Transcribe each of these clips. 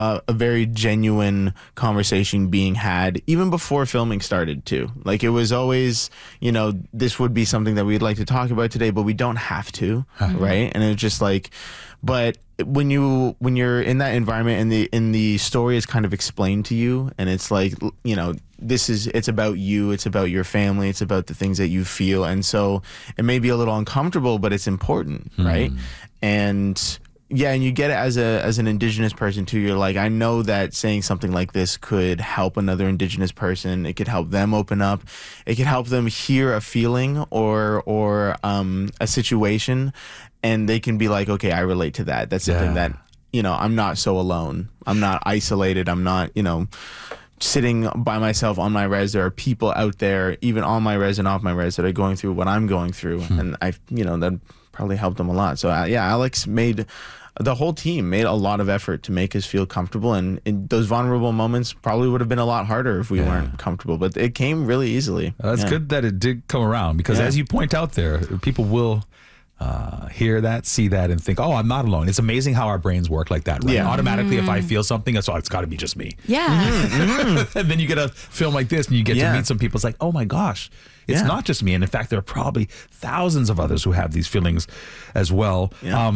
a very genuine conversation being had even before filming started too. Like it was always, this would be something that we'd like to talk about today, but we don't have to, right? And it's just like, but when you're in that environment and the story is kind of explained to you, and it's like, it's about you, it's about your family, it's about the things that you feel, and so it may be a little uncomfortable, but it's important, right? And yeah, and you get it as an Indigenous person too. You're like, I know that saying something like this could help another Indigenous person. It could help them open up. It could help them hear a feeling or a situation, and they can be like, okay, I relate to that. That's something that, I'm not so alone. I'm not isolated. I'm not, sitting by myself on my res. There are people out there, even on my res and off my res, that are going through what I'm going through, and that probably helped them a lot. So Alex the whole team made a lot of effort to make us feel comfortable, and in those vulnerable moments probably would have been a lot harder if we weren't comfortable, but it came really easily. That's good that it did come around, because as you point out there, people will hear that, see that, and think, oh, I'm not alone. It's amazing how our brains work like that, right? Automatically, if I feel something, it's got to be just me. Yeah. And then you get a film like this and you get to meet some people. It's like, oh my gosh, it's not just me. And in fact, there are probably thousands of others who have these feelings as well.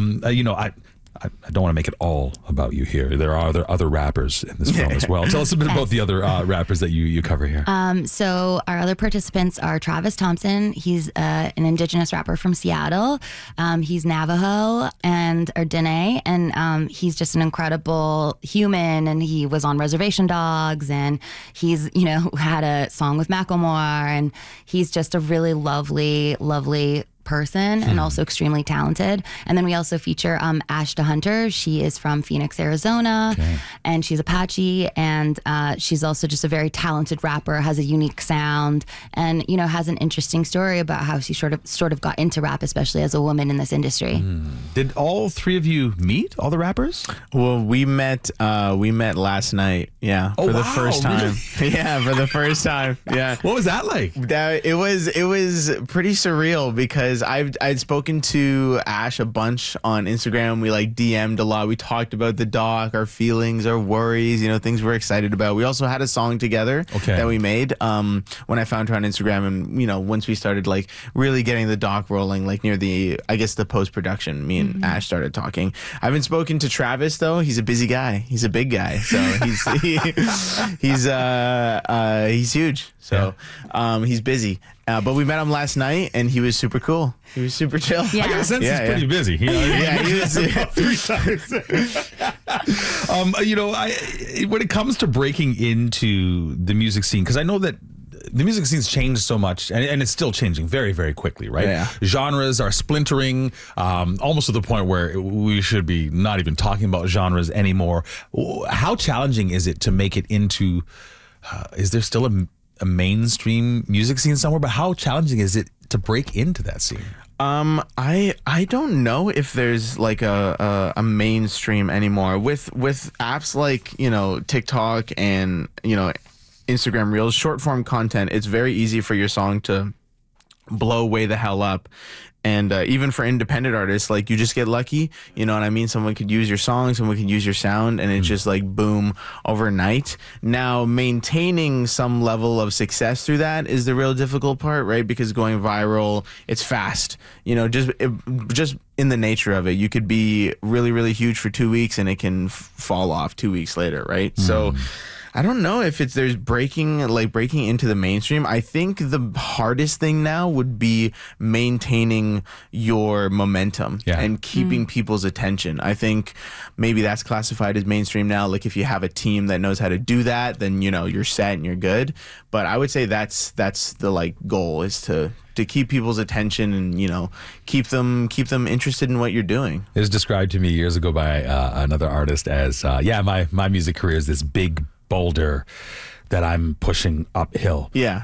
I don't want to make it all about you here. There are other rappers in this film as well. Tell us a bit about the other rappers that you cover here. So our other participants are Travis Thompson. He's an Indigenous rapper from Seattle. He's Navajo or Dene, and he's just an incredible human. And he was on Reservation Dogs, and he's had a song with Macklemore, and he's just a really lovely, lovely person, and also extremely talented. And then we also feature Ashta Hunter. She is from Phoenix, Arizona, and she's Apache, and she's also just a very talented rapper, has a unique sound, and has an interesting story about how she sort of got into rap, especially as a woman in this industry. Did all three of you meet all the rappers? Well, we met last night. Yeah, for the first time. Yeah, for the first time. Yeah. What was that like? It was pretty surreal, because I'd spoken to Ash a bunch on Instagram. We DM'd a lot. We talked about the doc, our feelings, our worries, things we're excited about. We also had a song together that we made when I found her on Instagram, and once we started really getting the doc rolling, near the post-production, me and Ash started talking. I haven't spoken to Travis though. He's a busy guy. He's a big guy, so he's huge. So he's busy. But we met him last night, and he was super cool. He was super chill. Yeah. I get a sense he's pretty busy. He was 3 times. When it comes to breaking into the music scene, because I know that the music scene's changed so much, and it's still changing very, very quickly, right? Yeah. Genres are splintering, almost to the point where we should be not even talking about genres anymore. How challenging is it to make it into, is there still a mainstream music scene somewhere, but how challenging is it to break into that scene? I don't know if there's a mainstream anymore with apps like TikTok and Instagram Reels, short form content. It's very easy for your song to blow way the hell up. And even for independent artists, you just get lucky, you know what I mean? Someone could use your song, someone could use your sound, and it's just boom, overnight. Now, maintaining some level of success through that is the real difficult part, right? Because going viral, it's fast. Just in the nature of it, you could be really, really huge for 2 weeks, and it can fall off 2 weeks later, right? So I don't know if there's breaking into the mainstream. I think the hardest thing now would be maintaining your momentum and keeping people's attention. I think maybe that's classified as mainstream now. If you have a team that knows how to do that, then you're set and you're good. But I would say that's the goal, is to keep people's attention and keep them interested in what you're doing. It was described to me years ago by another artist as my music career is this big boulder that I'm pushing uphill. Yeah.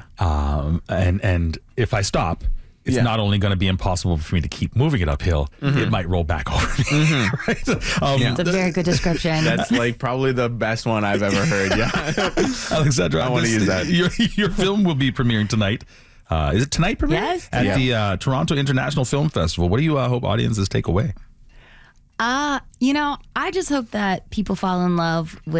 And if I stop, it's not only going to be impossible for me to keep moving it uphill, it might roll back over me. Right? It's a very good description. That's probably the best one I've ever heard. Yeah. Alexandra, I want to use that. Your film will be premiering tonight. Is it tonight premiering? Yes. At the Toronto International Film Festival. What do you hope audiences take away? I just hope that people fall in love with